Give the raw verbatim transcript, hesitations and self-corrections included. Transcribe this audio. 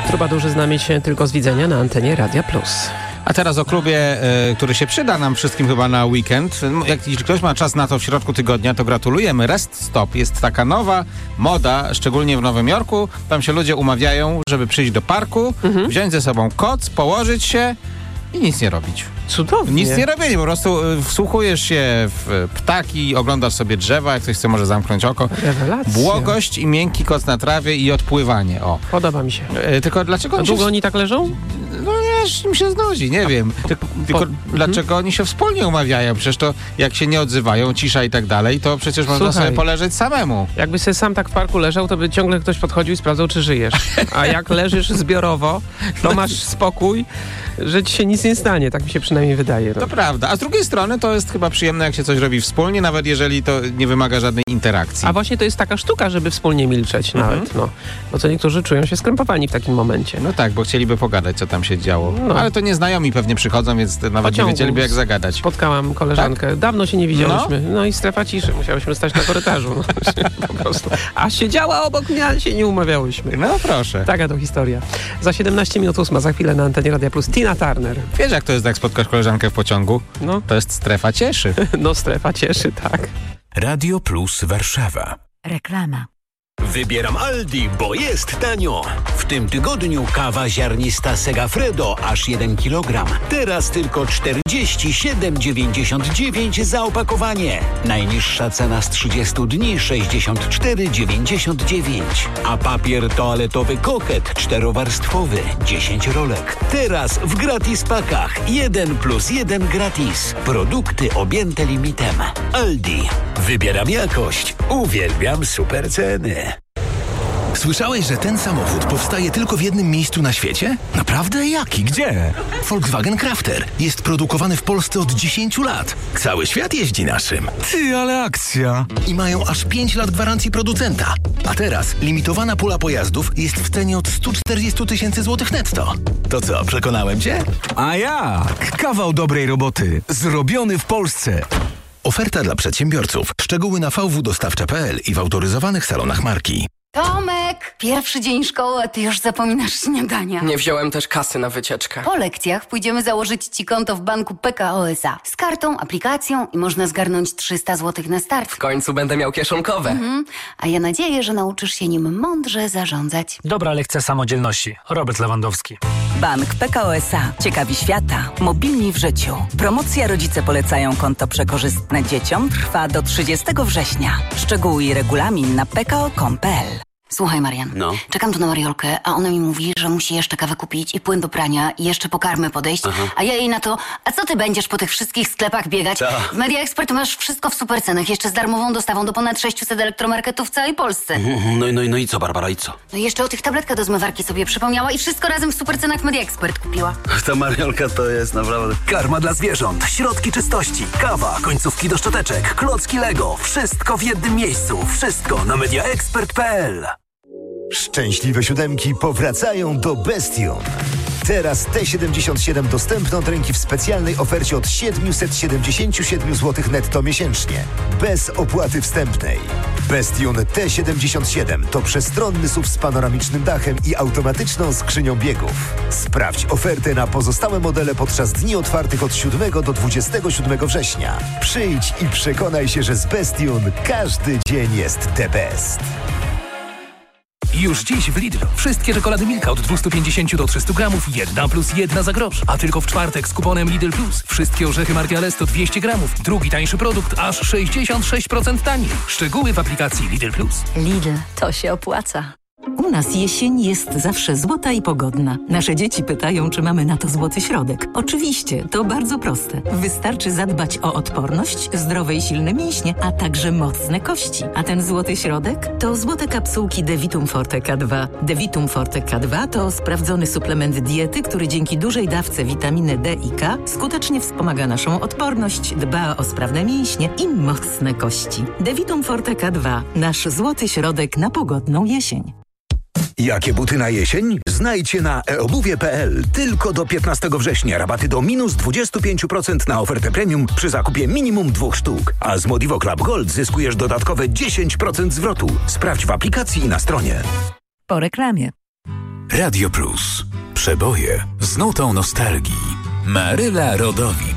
Trubadurzy znamy się tylko z widzenia na antenie Radia Plus. A teraz o klubie, y, który się przyda nam wszystkim chyba na weekend. Jak jeśli ktoś ma czas na to w środku tygodnia, to gratulujemy. Rest Stop jest taka nowa moda, szczególnie w Nowym Jorku. Tam się ludzie umawiają, żeby przyjść do parku, mhm. wziąć ze sobą koc, położyć się i nic nie robić. Cudownie. Nic nie robienie, po prostu wsłuchujesz się w ptaki, oglądasz sobie drzewa, jak ktoś chce może zamknąć oko. Rewelacja. Błogość i miękki koc na trawie i odpływanie. O. Podoba mi się. E, tylko dlaczego... A długo się... oni tak leżą? No nie, mi się znudzi, nie wiem. Tylko, tylko po... dlaczego mhm. oni się wspólnie umawiają? Przecież to jak się nie odzywają, cisza i tak dalej, to przecież można Słuchaj, sobie poleżeć samemu. Jakby sobie sam tak w parku leżał, to by ciągle ktoś podchodził i sprawdzał, czy żyjesz. A jak leżysz zbiorowo, to masz spokój, że ci się nic nie stanie. Tak mi się przynajmniej wydaje. To prawda. A z drugiej strony to jest chyba przyjemne, jak się coś robi wspólnie, nawet jeżeli to nie wymaga żadnej interakcji. A właśnie to jest taka sztuka, żeby wspólnie milczeć mhm. nawet, no. Bo co niektórzy czują się skrępowani w takim momencie. No tak, bo chcieliby pogadać, co tam się działo. No. Ale to nieznajomi pewnie przychodzą, więc nawet Pociągu. nie wiedzieliby, jak zagadać. Spotkałam koleżankę. Tak? Dawno się nie widziałyśmy. No. no i strefa ciszy. Musiałyśmy stać na korytarzu. No, po prostu. A siedziała obok mnie, ale się nie umawiałyśmy. No proszę. Taka to historia. Za siedemnaście minut ósma, za chwilę na antenie Radia Plus Tina Turner. Wiesz, jak to jest, jak spotkasz koleżankę w pociągu? No. To jest strefa cieszy. No strefa cieszy, tak. Radio Plus Warszawa. Reklama. Wybieram Aldi, bo jest tanio. W tym tygodniu kawa ziarnista Segafredo aż jeden kilogram. Teraz tylko czterdzieści siedem dziewięćdziesiąt dziewięć za opakowanie. Najniższa cena z trzydziestu dni sześćdziesiąt cztery dziewięćdziesiąt dziewięć. A papier toaletowy Koket czterowarstwowy dziesięć rolek. Teraz w gratis pakach jeden plus jeden gratis. Produkty objęte limitem. Aldi. Wybieram jakość. Uwielbiam super ceny. Słyszałeś, że ten samochód powstaje tylko w jednym miejscu na świecie? Naprawdę? Jaki? Gdzie? Volkswagen Crafter. Jest produkowany w Polsce od dziesięciu lat. Cały świat jeździ naszym. Ty, ale akcja! I mają aż pięć lat gwarancji producenta. A teraz limitowana pula pojazdów jest w cenie od stu czterdziestu tysięcy złotych netto. To co, przekonałem cię? A jak? Kawał dobrej roboty. Zrobiony w Polsce. Oferta dla przedsiębiorców. Szczegóły na v w dostawcza kropka p l i w autoryzowanych salonach marki. Tomek, pierwszy dzień szkoły, a ty już zapominasz śniadania. Nie wziąłem też kasy na wycieczkę. Po lekcjach pójdziemy założyć ci konto w banku P K O S A. Z kartą, aplikacją i można zgarnąć trzysta złotych na start. W końcu będę miał kieszonkowe. Mhm. A ja nadzieję, że nauczysz się nim mądrze zarządzać. Dobra lekcja samodzielności. Robert Lewandowski. Bank P K O S A. Ciekawi świata. Mobilni w życiu. Promocja Rodzice polecają konto przekorzystne dzieciom trwa do trzydziestego września. Szczegóły i regulamin na p k o kropka com kropka p l. Słuchaj, Marian, no. czekam tu na Mariolkę, a ona mi mówi, że musi jeszcze kawę kupić i płyn do prania i jeszcze po karmę podejść, Aha. a ja jej na to, a co ty będziesz po tych wszystkich sklepach biegać? Co? W Media Expert masz wszystko w supercenach, jeszcze z darmową dostawą do ponad sześciuset elektromarketów w całej Polsce. No, no, no i co, Barbara, i co? No i jeszcze o tych tabletkach do zmywarki sobie przypomniała i wszystko razem w supercenach Media Expert kupiła. Ta Mariolka to jest naprawdę... Karma dla zwierząt, środki czystości, kawa, końcówki do szczoteczek, klocki Lego. Wszystko w jednym miejscu. Wszystko na media expert kropka p l. Szczęśliwe siódemki powracają do Bestion. Teraz T siedemdziesiąt siedem dostępne od ręki w specjalnej ofercie od siedemset siedemdziesiąt siedem złotych netto miesięcznie. Bez opłaty wstępnej. Bestion T siedemdziesiąt siedem to przestronny S U V z panoramicznym dachem i automatyczną skrzynią biegów. Sprawdź ofertę na pozostałe modele podczas dni otwartych od siódmego do dwudziestego siódmego września. Przyjdź i przekonaj się, że z Bestion każdy dzień jest the best. Już dziś w Lidl. Wszystkie czekolady Milka od dwieście pięćdziesiąt do trzystu gramów, jedna plus jedna za grosz. A tylko w czwartek z kuponem Lidl Plus. Wszystkie orzechy marki Alesto dwieście gramów. Drugi tańszy produkt aż sześćdziesiąt sześć procent taniej. Szczegóły w aplikacji Lidl Plus. Lidl, to się opłaca. U nas jesień jest zawsze złota i pogodna. Nasze dzieci pytają, czy mamy na to złoty środek. Oczywiście, to bardzo proste. Wystarczy zadbać o odporność, zdrowe i silne mięśnie, a także mocne kości. A ten złoty środek to złote kapsułki Devitum Forte K dwa. Devitum Forte K dwa to sprawdzony suplement diety, który dzięki dużej dawce witaminy D i K skutecznie wspomaga naszą odporność, dba o sprawne mięśnie i mocne kości. Devitum Forte K dwa. Nasz złoty środek na pogodną jesień. Jakie buty na jesień? Znajdźcie na e obuwie kropka p l. Tylko do piętnastego września rabaty do minus dwadzieścia pięć procent na ofertę premium przy zakupie minimum dwóch sztuk. A z Modivo Club Gold zyskujesz dodatkowe dziesięć procent zwrotu. Sprawdź w aplikacji i na stronie. Po reklamie. Radio Plus. Przeboje z nutą nostalgii. Maryla Rodowicz.